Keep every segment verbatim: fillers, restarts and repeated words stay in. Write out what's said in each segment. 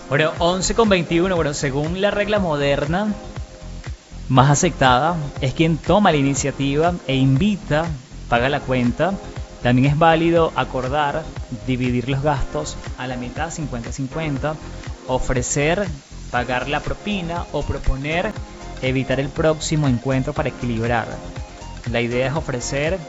Bueno, once con veintiuno, bueno, según la regla moderna, más aceptada es quien toma la iniciativa e invita, paga la cuenta. También es válido acordar dividir los gastos a la mitad, cincuenta cincuenta, ofrecer, pagar la propina o proponer evitar el próximo encuentro para equilibrar. La idea es ofrecer,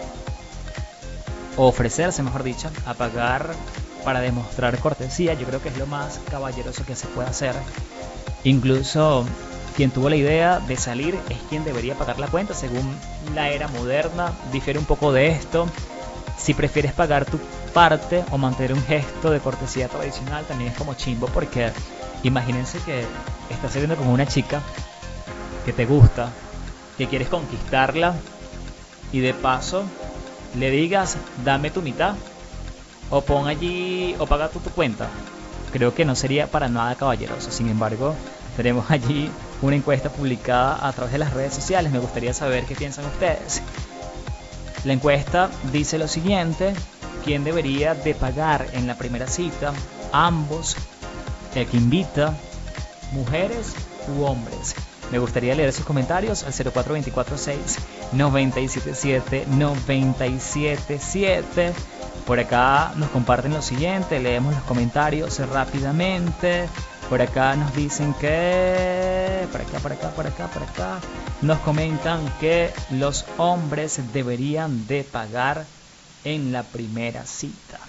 o ofrecerse, mejor dicho, a pagar para demostrar cortesía. Yo creo que es lo más caballeroso que se puede hacer. Incluso quien tuvo la idea de salir es quien debería pagar la cuenta. Según la era moderna, difiere un poco de esto. Si prefieres pagar tu parte o mantener un gesto de cortesía tradicional, también es como chimbo, porque imagínense que estás saliendo con una chica que te gusta, que quieres conquistarla y de paso le digas dame tu mitad o pon allí o paga tú tu cuenta. Creo que no sería para nada caballeroso. Sin embargo, tenemos allí una encuesta publicada a través de las redes sociales. Me gustaría saber qué piensan ustedes. La encuesta dice lo siguiente: ¿quién debería de pagar en la primera cita? Ambos, el que invita, mujeres u hombres. Me gustaría leer sus comentarios al cero cuatro dos cuatro seis nueve siete siete nueve siete siete. Por acá nos comparten lo siguiente, leemos los comentarios rápidamente. Por acá nos dicen que... Por acá, por acá, por acá, por acá. Nos comentan que los hombres deberían de pagar en la primera cita.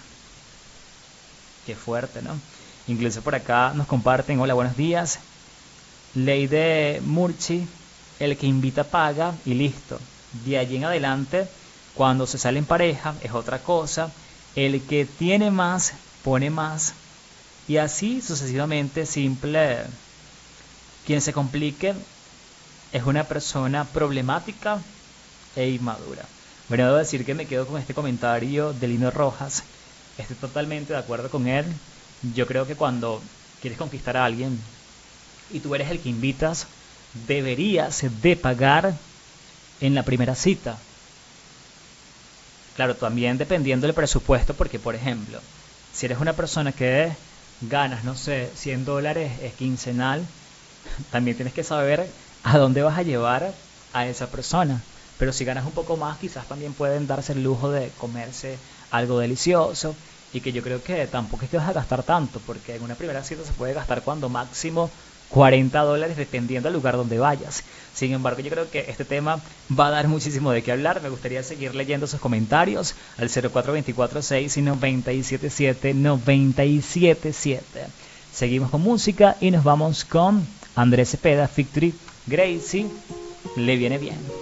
Qué fuerte, ¿no? Incluso por acá nos comparten, hola, buenos días. Ley de Murchi, el que invita paga y listo. De allí en adelante, cuando se sale en pareja, es otra cosa. El que tiene más, pone más. Y así sucesivamente, simple. Quien se complique es una persona problemática e inmadura. Bueno, debo decir que me quedo con este comentario de Lino Rojas. Estoy totalmente de acuerdo con él. Yo creo que cuando quieres conquistar a alguien y tú eres el que invitas, deberías de pagar en la primera cita. Claro, también dependiendo del presupuesto, porque por ejemplo, si eres una persona que ganas, no sé, cien dólares es quincenal, también tienes que saber a dónde vas a llevar a esa persona. Pero si ganas un poco más, quizás también pueden darse el lujo de comerse algo delicioso, y que yo creo que tampoco es que vas a gastar tanto, porque en una primera cita se puede gastar cuando máximo cuarenta dólares, dependiendo del lugar donde vayas. Sin embargo, yo creo que este tema va a dar muchísimo de qué hablar. Me gustaría seguir leyendo sus comentarios al cero cuatro dos cuatro seis nueve siete siete nueve siete siete. Seguimos con música y nos vamos con Andrés Cepeda, Victory, Gracie, le viene bien.